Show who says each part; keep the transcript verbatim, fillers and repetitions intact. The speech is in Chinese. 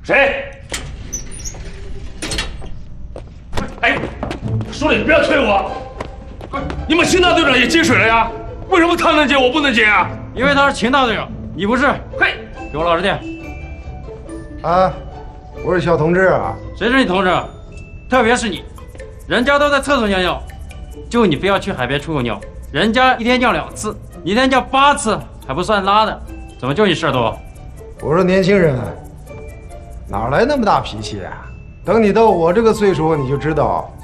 Speaker 1: 谁？哎，说了你不要推我。你们秦大队长也接水了呀？为什么他能接我不能接啊？
Speaker 2: 因为他是秦大队长，你不是。
Speaker 1: 嘿，
Speaker 2: 给我老实点。
Speaker 3: 啊，我是小同志啊。
Speaker 2: 谁是你同志？特别是你，人家都在厕所尿尿，就你非要去海边出口尿。人家一天尿两次，你一天尿八次，还不算拉的，怎么就你事儿多？
Speaker 3: 我说年轻人，哪来那么大脾气啊？等你到我这个岁数，你就知道